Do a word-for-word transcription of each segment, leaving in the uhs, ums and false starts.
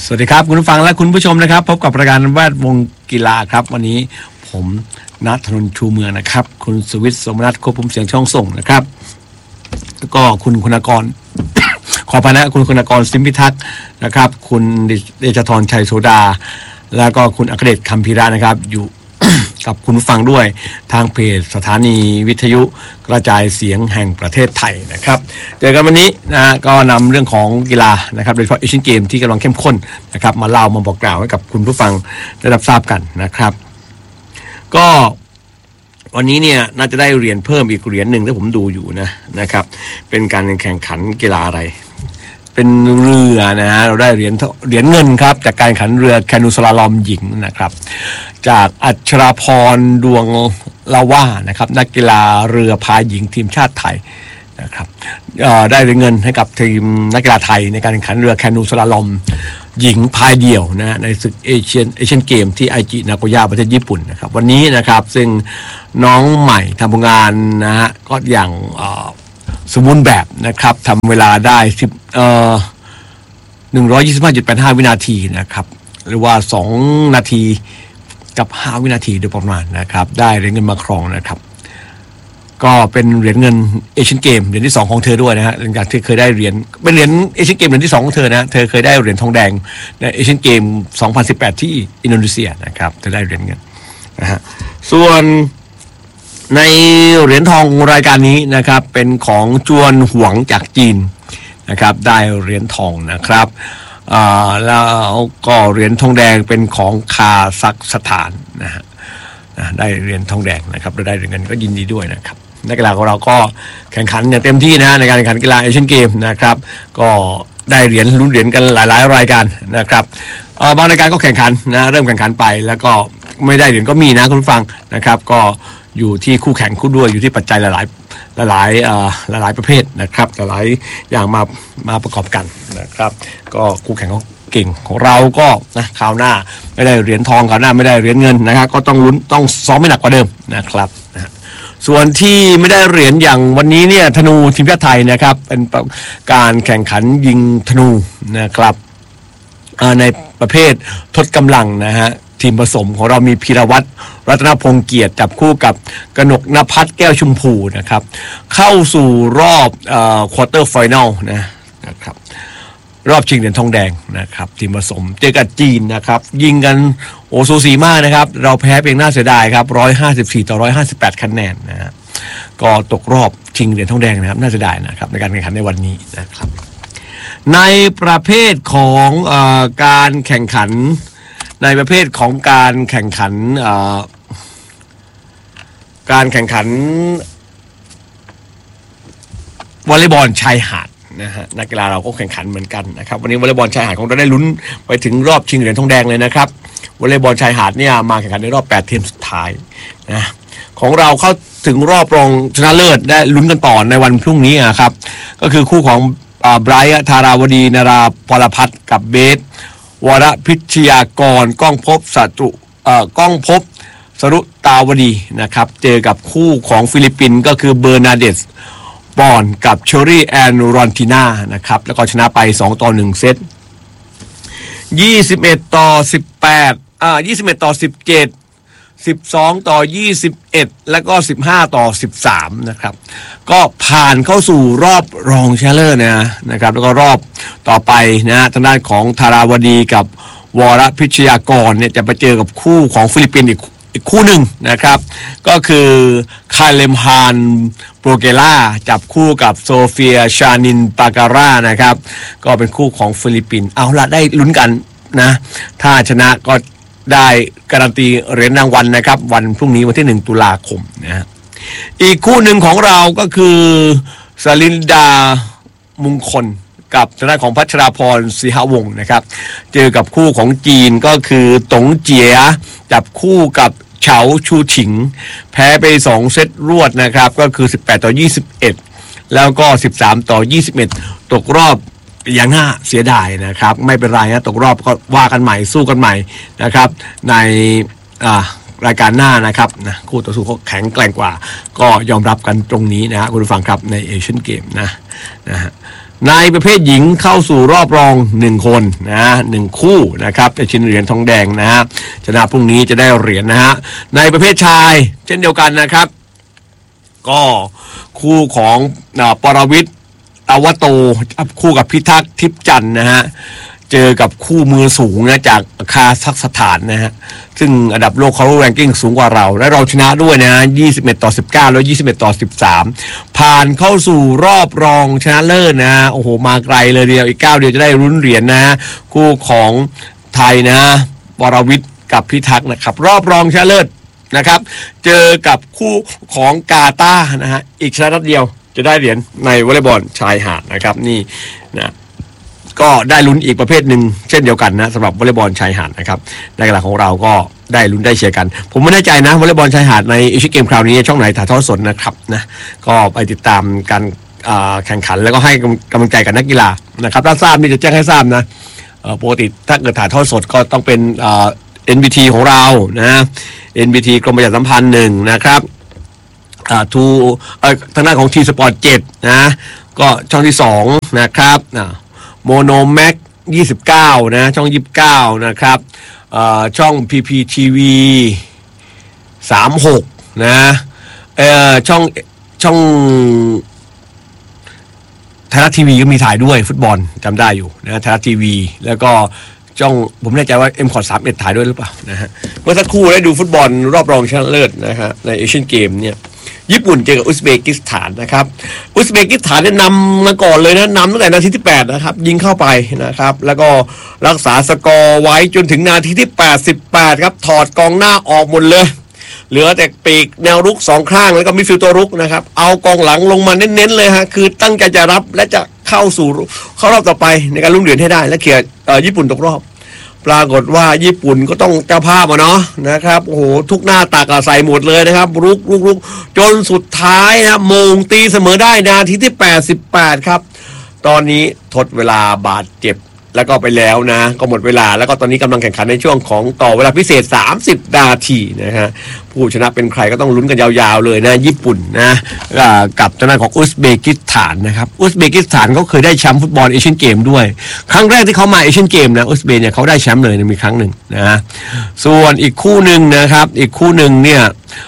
สวัสดีครับคุณผู้ฟังและคุณผู้ชมนะครับพบกับรายการแวดวงกีฬาครับวันนี้ผมณัฐนนท์ชูเมืองนะครับคุณสุวิทย์สมนัสควบคุมเสียงช่องส่งนะครับแล้วก็คุณคุณากร ขอพนะคุณคุณากรสิมพิทักษ์นะครับคุณเดชธรชัยโสดาแล้วก็คุณอัครเดชคำพีระนะครับอยู่ กับคุณผู้ฟังด้วยทางเพจสถานีวิทยุกระจายเสียงแห่งประเทศไทยนะครับเจอกันวันนี้นะก็นำเรื่องของกีฬานะครับโดยเฉพาะเอเชียนเกมที่กำลังเข้มข้นนะครับมาเล่ามาบอกกล่าวให้กับคุณผู้ฟังได้รับทราบกันนะครับก็วันนี้เนี่ยน่าจะได้เหรียญเพิ่มอีกเหรียญหนึ่งที่ผมดูอยู่นะนะครับเป็นการแข่งขันกีฬาอะไรเป็นเรือนะฮะเราได้เหรียญเหรียญเงินครับจากการแข่งขันเรือแคนูสลาลอมหญิงนะครับจากอัชราพรดวงลาว่านะครับนักกีฬาเรือพายหญิงทีมชาติไทยนะครับได้เหรียญเงินให้กับทีมนักกีฬาไทยในการแข่งขันเรือแคนูสลาลอมหญิงพายเดี่ยวนะในศึกเอเชียนเอเชียนเกมที่ไอจินาโกย่าประเทศญี่ปุ่นนะครับวันนี้นะครับซึ่งน้องใหม่ทำผลงานนะฮะก็อย่างสมบูรณ์แบบนะครับทำเวลาได้สิบเอ่อหนึ่งร้อยยี่สิบห้าจุดแปดห้าวินาทีนะครับหรือว่าสองนาทีกับห้าวินาทีโดยประมาณนะครับได้เหรียญเงินมาครองนะครับก็เป็นเหรียญเงินเอเชียนเกมเหรียญที่สองของเธอด้วยนะฮะหลังจากที่เคยได้เหรียญเป็นเหรียญเอเชียนเกมเหรียญที่สองของเธอนะเธอเคยได้เหรียญทองแดงในเอเชียนเกมสองพันสิบแปดที่อินโดนีเซียนะครับเธอได้เหรียญเงินนะฮะส่วนในเหรียญทองรายการนี้นะครับเป็นของจวนหวงจากจีนนะครับได้เหรียญทองนะครับอ่าแล้วก็เหรียญทองแดงเป็นของคาซัคสถานนะฮะได้เหรียญทองแดงนะครับได้เหรียญเงินก็ยินดีด้วยนะครับนักกีฬาของเราก็แข่งขันอย่างเต็มที่นะในการแข่งขันกีฬาเอเชียนเกมนะครับก็ได้เหรียญลุ้นเหรียญกันหลายๆรายการนะครับบางรายการก็แข่งขันนะเริ่มแข่งขันไปแล้วก็ไม่ได้เหรียญก็มีนะคุณผู้ฟังนะครับก็อยู่ที่คู่แข่งคู่ด้วยอยู่ที่ปัจจัยหลายๆหลายๆเอ่อหลายๆประเภทนะครับหลายๆอย่างมามาประกอบกันนะครับก็คู่แข่งเขาเก่งของเราก็นะคราวหน้าไม่ได้เหรียญทองคราวหน้าไม่ได้เหรียญเงินนะครับก็ต้องลุ้นต้องซ้อมให้หนักกว่าเดิมนะครับนะส่วนที่ไม่ได้เหรียญอย่างวันนี้เนี่ยธนูทีมชาติไทยนะครับเป็นการแข่งขันยิงธนูนะครับในประเภททดกำลังนะฮะทีมผสมของเรามีพีรวัตรรัตนพงษ์เกียรติจับคู่กับกนกณภัทรแก้วชมพูนะครับเข้าสู่รอบเอ่อควอเตอร์ไฟแนลนะนะครับรอบชิงเหรียญทองแดงนะครับทีมผสมเจอกับจีนนะครับยิงกันโอสูสีมากนะครับเราแพ้เพียงน่าเสียดายครับหนึ่งร้อยห้าสิบสี่ต่อหนึ่งร้อยห้าสิบแปดคะแนนนะฮะก็ตกรอบชิงเหรียญทองแดงนะครับน่าเสียดายนะครับในการแข่งขันในวันนี้นะครับในประเภทของเอ่อการแข่งขันในประเภทของการแข่งขันการแข่งขันวอลเลย์บอลชายหาดนะฮะนักกีฬาเราก็แข่งขันเหมือนกันนะครับวันนี้วอลเลย์บอลชายหาดของเราได้ลุ้นไปถึงรอบชิงเหรียญทองแดงเลยนะครับวอลเลย์บอลชายหาดเนี่ยมาแข่งขันในรอบแปดทีมสุดท้ายนะของเราเข้าถึงรอบรองชนะเลิศได้ลุ้นกันต่อในวันพรุ่งนี้นะครับก็คือคู่ของไบรท์ธาราวดีนาราพลพัฒน์กับเบสวรพิชยากรก้องภพสัตรุเอ่อก้องภพสรุตาวดีนะครับเจอกับคู่ของฟิลิปปินส์ก็คือเบอร์นาเดสบอนกับเชอรี่แอนรอนติน่านะครับแล้วก็ชนะไปสองต่อหนึ่งเซตยี่สิบเอ็ดต่อสิบแปดอ่ายี่สิบเอ็ดต่อสิบเจ็ด สิบสองต่อยี่สิบเอ็ดแล้วก็สิบห้าต่อสิบสามนะครับก็ผ่านเข้าสู่รอบรองชนะเลิศนะนะครับแล้วก็รอบต่อไปนะทางด้านของธาราวดีกับวรพิชยากรเนี่ยจะไปเจอกับคู่ของฟิลิปปินส์อีกอีกคู่หนึ่งนะครับก็คือคาเลมฮานโปรเกล่าจับคู่กับโซเฟียชานินปาการ่านะครับก็เป็นคู่ของฟิลิปปินส์เอาละได้ลุ้นกันนะถ้าชนะก็ได้การันตีเหรียญรางวัลนะครับวันพรุ่งนี้วันที่หนึ่งตุลาคมนะฮะอีกคู่หนึ่งของเราก็คือสลินดามงคลกับทางด้านของพัชราพรศรีหวงศ์นะครับเจอกับคู่ของจีนก็คือตงเจียจับคู่กับเฉาชูฉิงแพ้ไปสองเซตรวดนะครับก็คือสิบแปดต่อยี่สิบเอ็ดแล้วก็สิบสามต่อยี่สิบเอ็ดตกรอบอย่างน่าเสียดายนะครับไม่เป็นไรนะตกรอบก็ว่ากันใหม่สู้กันใหม่นะครับในรายการหน้านะครับนะคู่ต่อสู้เขาแข็งแกร่งกว่าก็ยอมรับกันตรงนี้นะฮะคุณผู้ฟังครับในเอเชียนเกมนะนะฮะในประเภทหญิงเข้าสู่รอบรองหนึ่งคนนะหนึ่งคู่นะครับจะชิงเหรียญทองแดงนะฮะชนะพรุ่งนี้จะได้เหรียญนะฮะในประเภทชายเช่นเดียวกันนะครับก็คู่ของปรวิทย์อวโตคู่กับพิทักษ์ทิพย์จันทร์นะฮะเจอกับคู่มือสูงนะจากคาซัคสถานนะฮะซึ่งอันดับโลกเขาแรงกิ้งสูงกว่าเราและเราชนะด้วยนะยี่สิบเอ็ดต่อสิบเก้าแล้วยี่สิบเอ็ดต่อสิบสามผ่านเข้าสู่รอบรองชนะเลิศนะโอ้โหมาไกลเลยเดียวอีกเก้าเดียวจะได้ลุ้นเหรียญนะคู่ของไทยนะวรวิทย์กับพิทักษ์นะครับรอบรองชนะเลิศนะครับเจอกับคู่ของกาตาร์นะฮะอีกชนะนัดเดียวจะได้เหรียญในวอลเลย์บอลชายหาดนะครับนี่นะก็ได้ลุ้นอีกประเภทหนึ่งเช่นเดียวกันนะสำหรับวอลเลย์บอลชายหาดนะครับในกีฬาของเราก็ได้ลุ้นได้เชียร์กันผมไม่แน่ใจนะวอลเลย์บอลชายหาดในเอเชียเกมคราวนี้ช่องไหนถ่ายทอดสดนะครับนะก็ไปติดตามการแข่งขันแล้วก็ให้กำลังใจกับนักกีฬานะครับถ้าทราบนี่จะแจ้งให้ทราบนะปกติถ้าเกิดถ่ายทอดสดก็ต้องเป็นเอ็น บี ที ของเรานะ เอ็น บี ที กรมประชาสัมพันธ์หนึ่งนะครับอ่าทูเอ่อทางด้านของทีสปอร์ตเจ็ดนะก็ช่องที่สองนะครับอ่าโมโนแม็กยี่สิบเก้านะช่องยี่สิบเก้านะครับเอ่อช่อง พี พี ที วี สามสิบหกนะเอ่อช่องช่องไทยรัฐทีวีก็มีถ่ายด้วยฟุตบอลจำได้อยู่นะไทยรัฐทีวีแล้วก็ช่องผมแน่ใจว่า เอ็ม คอร์ด สามสิบเอ็ดถ่ายด้วยหรือเปล่านะฮะเมื่อสักครู่ได้ดูฟุตบอลรอบรองชนะเลิศนะฮะในเอเชียนเกมเนี่ยญี่ปุ่นเจอกับอุซเบกิสถานนะครับอุซเบกิสถานเนี่ยนำมาก่อนเลยนะนำตั้งแต่นาทีที่แปดนะครับยิงเข้าไปนะครับแล้วก็รักษาสกอร์ไว้จนถึงนาทีที่แปดสิบแปดครับถอดกองหน้าออกหมดเลยเหลือแต่ปีกแนวรุกสองข้างแล้วก็มิดฟิลด์ตัวรุกนะครับเอากองหลังลงมาเน้นๆเลยฮะคือตั้งใจจะรับและจะเข้าสู่เข้ารอบต่อไปในการลุ้นเหรียญให้ได้และเคลียร์ญี่ปุ่นตกรอบปรากฏว่าญี่ปุ่นก็ต้องเจ้าภาพอ่ะเนาะนะครับโอ้โหทุกหน้าตากใส่หมดเลยนะครับรุกรุกรุกจนสุดท้ายนะโมงตีเสมอได้นาทีที่แปดสิบแปดครับตอนนี้ทดเวลาบาดเจ็บแล้วก็ไปแล้วนะก็หมดเวลาแล้วก็ตอนนี้กำลังแข่งขันในช่วงของต่อเวลาพิเศษสามสิบนาทีนะฮะผู้ชนะเป็นใครก็ต้องลุ้นกันยาวๆเลยนะญี่ปุ่นนะกับทางด้านของอุซเบกิสถานนะครับอุซเบกิสถานเขาเคยได้แชมป์ฟุตบอลเอเชียนเกมด้วยครั้งแรกที่เขามาเอเชียนเกมนะอุซเบกเนี่ยเขาได้แชมป์เลยมีครั้งหนึ่งนะส่วนอีกคู่หนึ่งนะครับอีกคู่หนึ่งเนี่ย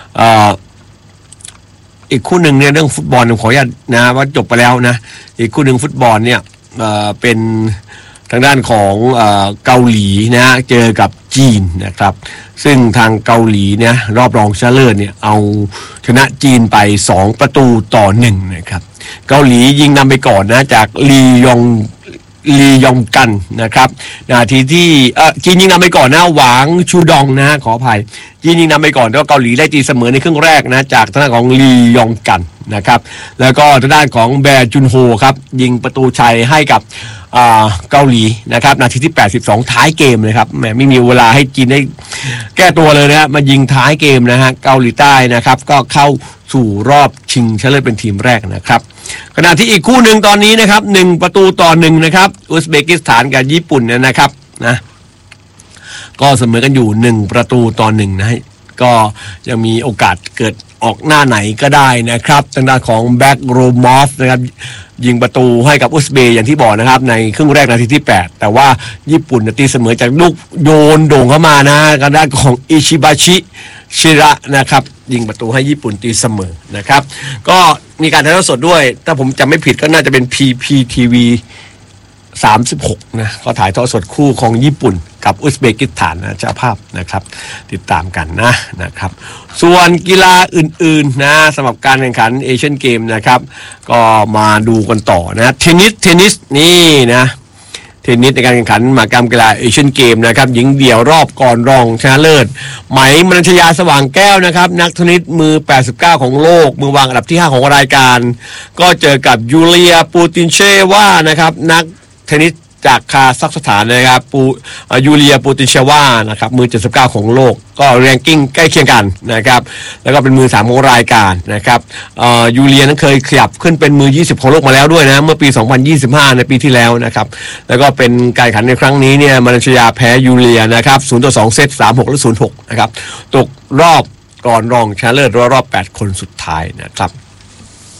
อีกคู่หนึ่งเนี่ยเรื่องฟุตบอลผมขออนุญาตนะว่าจบไปแล้วนะอีกคู่หนึ่งฟุตบอลเนี่ยเป็นทางด้านของเอ่อเกาหลีนะเจอกับจีนนะครับซึ่งทางเกาหลีเนี่ยรอบรองชนะเลิศเนี่ยเอาชนะจีนไปสองประตูต่อหนึ่งนะครับเกาหลียิงนำไปก่อนนะจากลียองลียองกันนะครับนาทีที่เอ่อจีนยิงนำไปก่อนนะหวางชูดองนะขออภัยจีนยิงนำไปก่อนแล้วเกาหลีได้ตีเสมอในครึ่งแรกนะจากทางด้านของลียองกันนะครับแล้วก็ทางด้านของแบร์จุนโฮครับยิงประตูชัยให้กับเกาหลีนะครับนาทีที่แปดสิบสองท้ายเกมเลยครับแหมไม่มีเวลาให้จีนได้แก้ตัวเลยนะมายิงท้ายเกมนะฮะเกาหลีใต้นะครับก็เข้าสู่รอบชิงชนะเลิศเป็นทีมแรกนะครับขณะที่อีกคู่หนึ่งตอนนี้นะครับหนึ่งประตูต่อหนึ่งนะครับอุซเบกิสถานกับญี่ปุ่นเนี่ยนะครับนะก็เสมอกันอยู่หนึ่งประตูต่อหนึ่งนะก็ยังมีโอกาสเกิดออกหน้าไหนก็ได้นะครับทางด้านของแบ็กโรมอฟนะครับยิงประตูให้กับอุซเบย์อย่างที่บอกนะครับในครึ่งแรกนาทีที่แปดแต่ว่าญี่ปุ่นตีเสมอจากลูกโยนโด่งเข้ามานะทางด้านของอิชิบาชิชิระนะครับยิงประตูให้ญี่ปุ่นตีเสมอนะครับก็มีการถ่ายทอดสดด้วยถ้าผมจำไม่ผิดก็น่าจะเป็น พี พี ที วี สามสิบหกนะก็ถ่ายทอดสดคู่ของญี่ปุ่นกับอุซเบกิสถานนะเจ้าภาพนะครับติดตามกันนะนะครับส่วนกีฬาอื่นๆนะสำหรับการแข่งขันเอเชียนเกมนะครับก็มาดูกันต่อนะเทนนิสเทนนิสนี่นะเทนนิสในการแข่งขันมหกรรมกีฬาเอเชียนเกมนะครับหญิงเดี่ยวรอบก่อนรองชนะเลิศไหมมนัญชยาสว่างแก้วนะครับนักเทนนิสมือแปดสิบเก้าของโลกมือวางอันดับที่ห้าของรายการก็เจอกับยูเลียปูตินเชวานะครับนักเทนนิสจากคาซัคสถานนะครับปูยูเลียปูตินเชวานะครับมือเจ็ดสิบเก้าของโลกก็แรงกิ้งใกล้เคียงกันนะครับแล้วก็เป็นมือสามของรายการนะครับยูเลียนั้นเคยขยับขึ้นเป็นมือยี่สิบของโลกมาแล้วด้วยนะเมื่อปีสองพันยี่สิบห้าในปีที่แล้วนะครับแล้วก็เป็นการแข่งขันในครั้งนี้เนี่ยมนัญชยาแพ้ยูเลียนะครับศูนย์ต่อสองเซต สามหก และ ศูนย์หก นะครับตกรอบก่อนรองชนะเลิศรอบแปดคนสุดท้ายนะครับ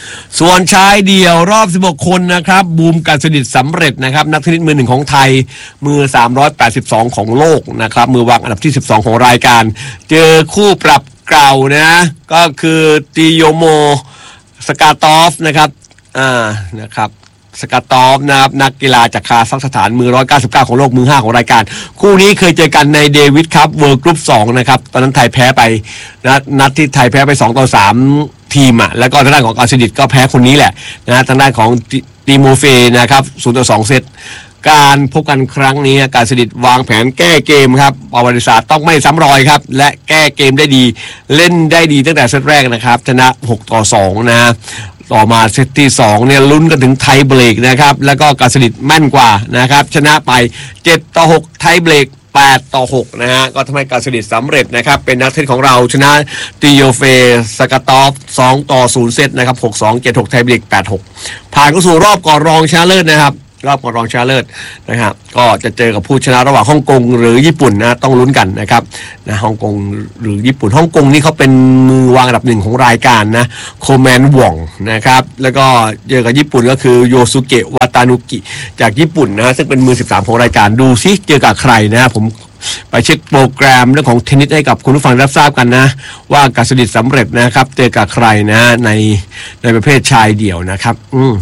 ส่วนชายเดี่ยวรอบสิบหกคนนะครับบูมการสนิทสำเร็จนะครับนักเทนนิสมือหนึ่งของไทยมือสามร้อยแปดสิบสองของโลกนะครับมือวางอันดับที่สิบสองของรายการเจอคู่ปรับเก่านะก็คือติโยโมสกาตอฟนะครับอ่านะครับสกาตอฟนะครับนักกีฬาจากคาซัคสถานมือหนึ่งร้อยเก้าสิบเก้าของโลกมือห้าของรายการคู่นี้เคยเจอกันในเดวิดคัพเวิลด์กรุ๊ปสองนะครับตอนนั้นไทยแพ้ไปนะนัดที่ไทยแพ้ไปสองต่อสามทีมอ่ะแล้วก็ทางด้านของการสนิทก็แพ้คนนี้แหละนะทางด้านของติโมเฟนะครับศูนย์ต่อสองเซตการพบกันครั้งนี้การสนิทวางแผนแก้เกมครับประวัติศาสตร์ต้องไม่ซ้ำรอยครับและแก้เกมได้ดีเล่นได้ดีตั้งแต่เซตแรกนะครับชนะหกต่อสองนะต่อมาเซตที่สองเนี่ยลุ้นกันถึงไทยเบรกนะครับแล้วก็การสนิทแม่นกว่านะครับชนะไปเจ็ดต่อหกไทยเบรกแปดต่อหกนะฮะก็ทำให้การสนิทสำเร็จนะครับเป็นนักเทนนิสของเราชนะติโยเฟสกาตอฟสองต่อศูนย์เซตนะครับหก สอง เจ็ด หกไทยเบรกแปด หกผ่านเข้าสู่รอบก่อนรองชนะเลิศนะครับรอบก่อนรองชนะเลิศนะครับก็จะเจอกับผู้ชนะระหว่างฮ่องกงหรือญี่ปุ่นนะต้องลุ้นกันนะครับนะฮ่องกงหรือญี่ปุ่นฮ่องกงนี่เขาเป็นมือวางอันดับหนึ่งของรายการนะโคแมนหว่องนะครับแล้วก็เจอกับญี่ปุ่นก็คือโยสุเกะวาตานุกิจากญี่ปุ่นนะซึ่งเป็นมือสิบสามของรายการดูซิเจอกับใครนะผมไปเช็คโปรแกรมเรื่องของเทนนิสให้กับคุณผู้ฟังรับทราบกันนะว่าการสนิทสำเร็จนะครับเจอกับใครนะในในประเภทชายเดี่ยวนะครับอืม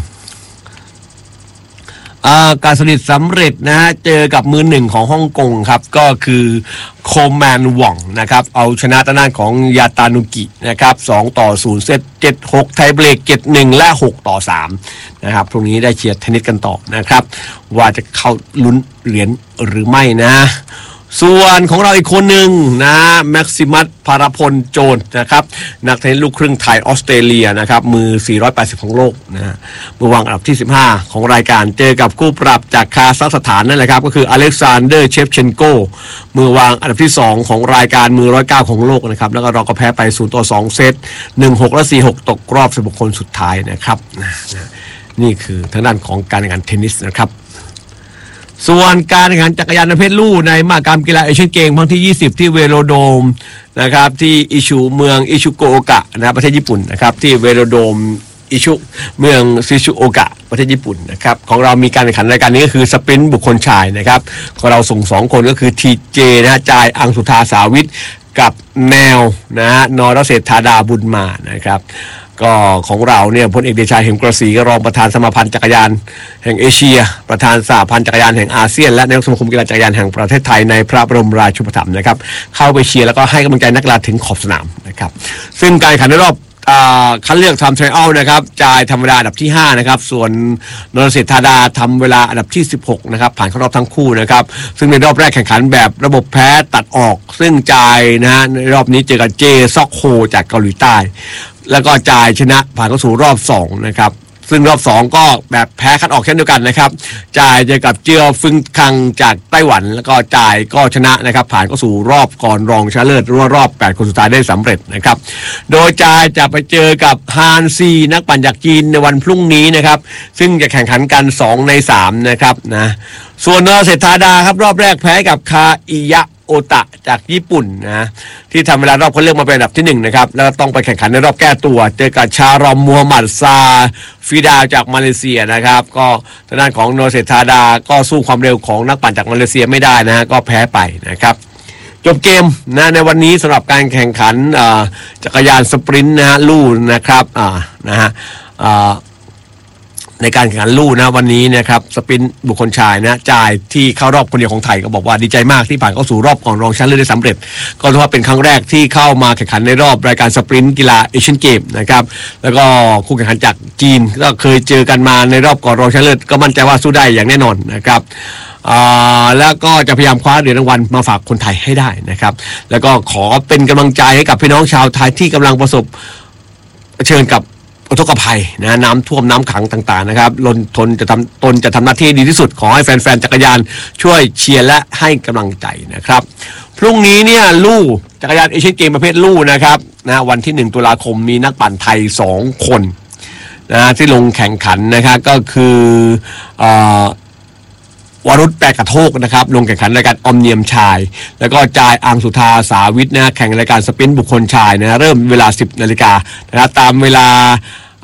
การสนิทสำเร็จนะฮะเจอกับมือหนึ่งของฮ่องกงครับก็คือโคแมนหว่องนะครับเอาชนะทางด้านของยาตานุกินะครับสองต่อศูนย์เซตเจ็ด หกไทยเบรกเจ็ด หนึ่งและหกต่อสามนะครับพรุ่งนี้ได้เชียร์เทนนิสกันต่อนะครับว่าจะเข้าลุ้นเหรียญหรือไม่นะส่วนของเราอีกคนหนึ่งนะแม็กซิมัสพารพลโจนนะครับนักเทนนิสลูกครึ่งไทยออสเตรเลียนะครับมือสี่ร้อยแปดสิบของโลกนะมือวางอันดับที่สิบห้าของรายการเจอกับคู่ปรับจากคาซัคสถานนั่นแหละครับก็คืออเล็กซานเดอร์เชฟเชนโกมือวางอันดับที่สองของรายการมือหนึ่งร้อยเก้าของโลกนะครับแล้วก็เราก็แพ้ไปศูนย์ต่อสองเซตหนึ่ง หกและสี่ หกตกรอบสิบหกคนสุดท้ายนะครับนี่คือทางด้านของการแข่งขันเทนนิสนะครับส่วนการแข่งขันจักรยานประเภทลู่ในมหกรรมกีฬาเอเชียนเกมครั้งที่ยี่สิบที่เวโรโดมนะครับที่อิชูเมืองอิชุโกโอกะนะประเทศญี่ปุ่นนะครับที่เวโรโดมอิชุเมืองซิชุโอกะประเทศญี่ปุ่นนะครับของเรามีการแข่งขันรายการนี้ก็คือสปรินต์บุคคลชายนะครับของเราส่งสองคนก็คือทีเจนะจายอังสุธาสาวิทกับแนวนะฮะนรเศรษฐาดาบุญมานะครับก็ของเราเนี่ยพลเอกเดชาเหมกระศรีรองประธานสมาพันธ์จักรยานแห่งเอเชียประธานสหพันธ์จักรยานแห่งอาเซียนและนายกสมาคมกีฬาจักรยานแห่งประเทศไทยในพระบรมราชูปถัมภ์นะครับเข้าไปเชียร์แล้วก็ให้กำลังใจนักกีฬาถึงขอบสนามนะครับซึ่งการแข่งขันในรอบคัดเลือกทำไทรอัลนะครับจ่ายธรรมดาอันดับที่ห้านะครับส่วนนรเศรษฐาดาทำเวลาอันดับที่สิบหกนะครับผ่านเข้ารอบทั้งคู่นะครับซึ่งในรอบแรกแข่งขันแบบระบบแพ้ตัดออกซึ่งจ่ายนะฮะในรอบนี้เจอกับเจซอกโฮจากเกาหลีใต้แล้วก็จ่ายชนะผ่านเข้าสู่รอบสองนะครับซึ่งรอบสองก็แบบแพ้คัดออกเช่นเดียวกันนะครับจ่ายเจอกับเจียวฟึงคังจากไต้หวันแล้วก็จ่ายก็ชนะนะครับผ่านเข้าสู่รอบก่อนรองชนะเลิศหรือว่ารอบแปดคนสุดท้ายได้สำเร็จนะครับโดยจ่ายจะไปเจอกับฮานซีนักปั่นจากจีนในวันพรุ่งนี้นะครับซึ่งจะแข่งขันกันสองในสามนะครับนะส่วนนรเศรษฐาดาครับรอบแรกแพ้กับคาอิยะโอตะจากญี่ปุ่นนะที่ทำเวลารอบเขาเลือกมาเป็นอันดับที่หนึ่งนะครับแล้วต้องไปแข่งขันในรอบแก้ตัวเจอกับชารอมมูฮัมหมัดซาฟิดาจากมาเลเซียนะครับก็ทางด้านของนรเศรษฐาดาก็สู้ความเร็วของนักปั่นจากมาเลเซียไม่ได้นะฮะก็แพ้ไปนะครับจบเกมนะในวันนี้สำหรับการแข่งขันจักรยานสปรินต์นะฮะลู่นะครับอ่านะฮะอ่าในการแข่งขันลู่นะวันนี้นะครับสปรินต์บุคคลชายนะจ่ายที่เข้ารอบคนเดียวของไทยก็บอกว่าดีใจมากที่ผ่านเข้าสู่รอบก่อนรองชนะเลิศได้สำเร็จก็ถือว่าเป็นครั้งแรกที่เข้ามาแข่งขันในรอบรายการสปรินต์กีฬาเอเชียนเกมนะครับแล้วก็คู่แข่งขันจากจีนก็เคยเจอกันมาในรอบก่อนรองชนะเลิศก็มั่นใจว่าสู้ได้อย่างแน่นอนนะครับแล้วก็จะพยายามคว้าเหรียญรางวัลมาฝากคนไทยให้ได้นะครับแล้วก็ขอเป็นกำลังใจให้กับพี่น้องชาวไทยที่กำลังประสบเผชิญกับอุทกภัยนะน้ำท่วมน้ำขังต่างๆนะครับลนทนจะทำตนจะทำหน้าที่ดีที่สุดขอให้แฟนๆจักรยานช่วยเชียร์และให้กำลังใจนะครับพรุ่งนี้เนี่ยลู่จักรยานเอเชียนเกมประเภทลู่นะครับนะวันที่หนึ่งตุลาคมมีนักปั่นไทยสองคนนะที่ลงแข่งขันนะครับก็คืออ่าวรุษแปลกระโทกนะครับลงแข่งขันรายการออมเนียมชายแล้วก็จายอังสุธาสาวิทนะแข่งรายการสปรินต์บุคคลชายนะเริ่มเวลา สิบนาฬิกานะครับตามเวลา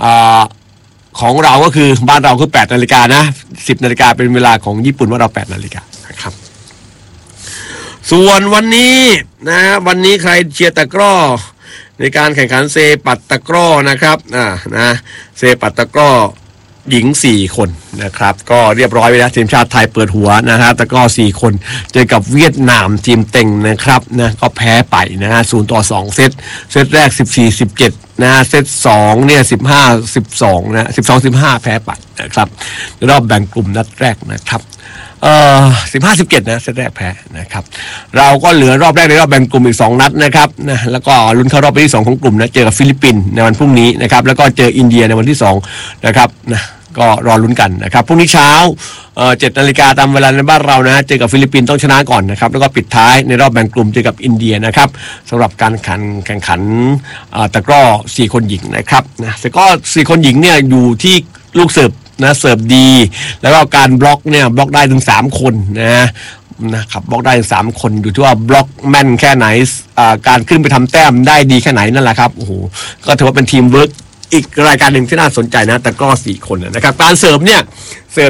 อ่าของเราก็คือบ้านเราคือแปดนาฬิกานะสิบนาฬิกาเป็นเวลาของญี่ปุ่นว่าเราแปดนาฬิกานะครับส่วนวันนี้นะวันนี้ใครเชียร์ตะกร้อในการแข่งขันเซปัตตะกร้อนะครับอ่านะเซปัตตะกร้อหญิงสี่คนนะครับก็เรียบร้อยไปแล้วทีมชาติไทยเปิดหัวนะฮะตะกร้อสี่คนเจอกับเวียดนามทีมเต็งนะครับนะก็แพ้ไปนะฮะศูนย์ต่อสองเซตเซตแรกสิบสี่ สิบเจ็ดนะฮะเซตสองเนี่ยสิบห้า สิบสองนะสิบสอง สิบห้าแพ้ไปนะครับรอบแบ่งกลุ่มนัดแรกนะครับเอ่อสิบห้า สิบเจ็ดนะเซตแรกแพ้นะครับเราก็เหลือรอบแรกในรอบแบ่งกลุ่มอีกสองนัดนะครับนะแล้วก็ลุ้นเข้ารอบไปที่สองของกลุ่มนะเจอกับฟิลิปปินส์ในวันพรุ่งนี้นะครับแล้วก็เจออินเดียในวันที่สองนะครับนะก็รอลุ้นกันนะครับพรุ่งนี้เช้าเอ่อเจ็ดนาฬิกาตามเวลาในบ้านเรานะเจอกับฟิลิปปินส์ต้องชนะก่อนนะครับแล้วก็ปิดท้ายในรอบแบ่งกลุ่มเจอกับอินเดียนะครับสำหรับการแข่งแข่งขันตะกร้อสี่คนหญิงนะครับนะแต่ก็สี่คนหญิงเนี่ยอยู่ที่ลูกเสิร์ฟนะเสิร์ฟดีแล้วก็การบล็อกเนี่ยบล็อกได้ถึงสามคนนะนะครับบล็อกได้สามคนอยู่ที่ว่าบล็อกแม่นแค่ไหนการขึ้นไปทำแต้มได้ดีแค่ไหนนั่นแหละครับโอ้โหก็ถือว่าเป็นทีมเวิร์กอีกรายการหนึ่งที่น่าสนใจนะแต่ก็สี่คนนะครับการเสิร์ฟเนี่ยเสิร์ฟ